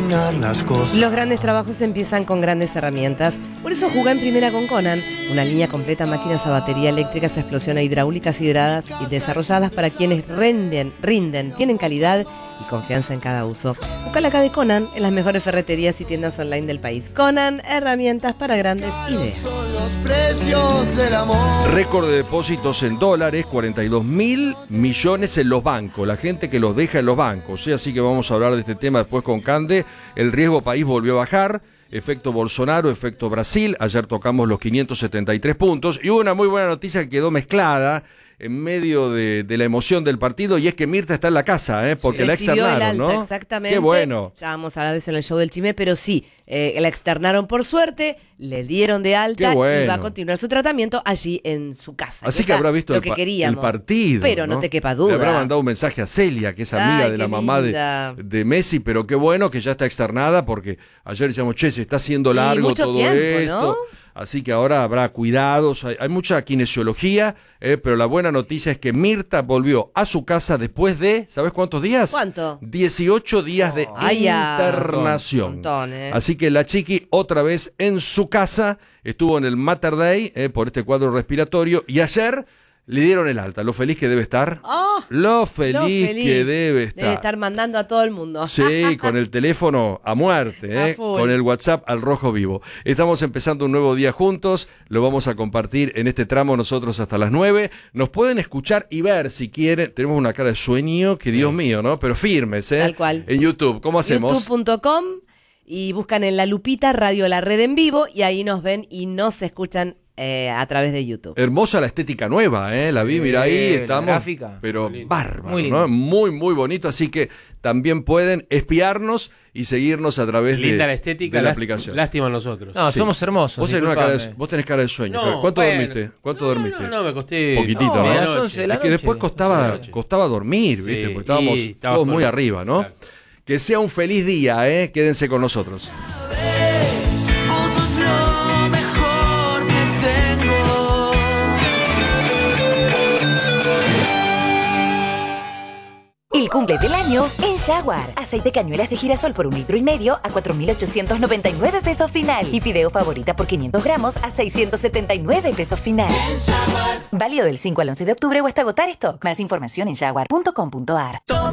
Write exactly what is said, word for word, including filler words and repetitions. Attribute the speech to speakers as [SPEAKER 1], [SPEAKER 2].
[SPEAKER 1] imaginar las cosas.
[SPEAKER 2] Los grandes trabajos empiezan con grandes herramientas. Por eso juega en primera con Conan, una línea completa, máquinas a batería eléctricas, a explosión e hidráulicas hidradas y desarrolladas para quienes rinden, rinden, tienen calidad y confianza en cada uso. Busca la K de Conan en las mejores ferreterías y tiendas online del país. Conan, herramientas para grandes ideas.
[SPEAKER 1] Son los precios del amor.
[SPEAKER 3] Récord de depósitos en dólares, cuarenta y dos mil millones en los bancos. La gente que los deja en los bancos. ¿Sí? Así que vamos a hablar de este tema después con Cande. El riesgo país volvió a bajar. Efecto Bolsonaro, efecto Brasil. Ayer tocamos los quinientos setenta y tres puntos. Y hubo una muy buena noticia que quedó mezclada en medio de, de la emoción del partido, y es que Mirta está en la casa, ¿eh? Porque sí, la externaron,
[SPEAKER 2] el alta,
[SPEAKER 3] ¿no?
[SPEAKER 2] Exactamente.
[SPEAKER 3] Qué bueno.
[SPEAKER 2] Ya vamos a hablar de eso en el show del Chimé, pero sí, eh, la externaron por suerte, le dieron de alta. Qué bueno. Y va a continuar su tratamiento allí en su casa.
[SPEAKER 3] Así que, que habrá visto
[SPEAKER 2] lo
[SPEAKER 3] el,
[SPEAKER 2] que
[SPEAKER 3] pa-
[SPEAKER 2] queríamos,
[SPEAKER 3] el partido.
[SPEAKER 2] Pero no, no te quepa duda.
[SPEAKER 3] Le habrá mandado un mensaje a Celia, que es amiga Ay, de la mamá de, de Messi, pero qué bueno que ya está externada, porque ayer decíamos, che, se está haciendo largo todo tiempo, esto. ¿No? Así que ahora habrá cuidados, hay, hay mucha kinesiología, eh, pero la buena noticia es que Mirta volvió a su casa después de, ¿sabes cuántos días?
[SPEAKER 2] ¿Cuánto?
[SPEAKER 3] dieciocho días de oh, internación.
[SPEAKER 2] Montón, eh.
[SPEAKER 3] Así que la chiqui otra vez en su casa, estuvo en el Mater Day eh, por este cuadro respiratorio, y ayer le dieron el alta. Lo feliz que debe estar.
[SPEAKER 2] Oh,
[SPEAKER 3] lo, feliz
[SPEAKER 2] lo feliz
[SPEAKER 3] que debe estar.
[SPEAKER 2] Debe estar mandando a todo el mundo.
[SPEAKER 3] Sí, con el teléfono a muerte, ¿eh? Con el WhatsApp al rojo vivo. Estamos empezando un nuevo día juntos. Lo vamos a compartir en este tramo nosotros hasta las nueve. Nos pueden escuchar y ver si quieren. Tenemos una cara de sueño que Dios mío, ¿no? Pero firmes, ¿eh?
[SPEAKER 2] Tal cual.
[SPEAKER 3] En YouTube. ¿Cómo hacemos?
[SPEAKER 2] youtube punto com y buscan en la lupita Radio La Red en vivo y ahí nos ven y nos escuchan Eh, a través de YouTube.
[SPEAKER 3] Hermosa la estética nueva, ¿eh? La vi, mira ahí,
[SPEAKER 4] eh,
[SPEAKER 3] estamos.
[SPEAKER 4] Gráfica.
[SPEAKER 3] Pero
[SPEAKER 4] muy
[SPEAKER 3] bárbaro,
[SPEAKER 4] muy
[SPEAKER 3] ¿no? Muy, muy bonito, así que también pueden espiarnos y seguirnos a través
[SPEAKER 4] Linda
[SPEAKER 3] de,
[SPEAKER 4] la estética,
[SPEAKER 3] de la
[SPEAKER 4] lá,
[SPEAKER 3] aplicación.
[SPEAKER 4] Lástima a nosotros.
[SPEAKER 5] No,
[SPEAKER 3] sí.
[SPEAKER 5] somos hermosos.
[SPEAKER 3] Vos tenés, una cara de, vos tenés cara de sueño.
[SPEAKER 4] No,
[SPEAKER 3] ¿Cuánto
[SPEAKER 4] bueno.
[SPEAKER 3] dormiste? ¿Cuánto
[SPEAKER 4] no,
[SPEAKER 3] dormiste?
[SPEAKER 4] No, no, me costé
[SPEAKER 3] poquitito,
[SPEAKER 4] no,
[SPEAKER 3] ¿no?
[SPEAKER 4] media
[SPEAKER 5] las
[SPEAKER 4] noche.
[SPEAKER 5] once de la
[SPEAKER 3] Es que
[SPEAKER 5] noche.
[SPEAKER 3] después costaba,
[SPEAKER 4] noche.
[SPEAKER 3] costaba dormir,
[SPEAKER 4] Sí,
[SPEAKER 3] ¿viste? Porque estábamos
[SPEAKER 4] y
[SPEAKER 3] todos muy
[SPEAKER 4] con...
[SPEAKER 3] arriba, ¿no?
[SPEAKER 4] Exacto.
[SPEAKER 3] Que sea un feliz día, ¿eh? Quédense con nosotros.
[SPEAKER 6] El cumple del año en Jaguar. Aceite cañuelas de girasol por un litro y medio a cuatro mil ochocientos noventa y nueve pesos final. Y fideo favorita por quinientos gramos a seiscientos setenta y nueve pesos final. Válido del cinco al once de octubre o hasta agotar stock. Más información en jaguar punto com punto a r.